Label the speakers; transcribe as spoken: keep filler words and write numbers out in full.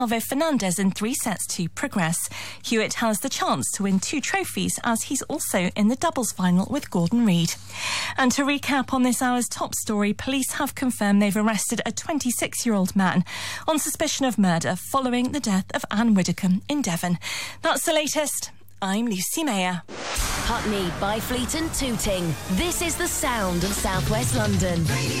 Speaker 1: Alvaro Fernandez in three sets to progress. Hewitt has the chance to win two trophies as he's also in the doubles final with Gordon Reid. And to recap on this hour's top story, police have confirmed they've arrested a twenty-six-year-old man on suspicion of murder following the death of Anne Widdecombe in Devon. That's the latest. I'm Lucy Mayer.
Speaker 2: Putney, Byfleet and Tooting. This is the sound of South West London.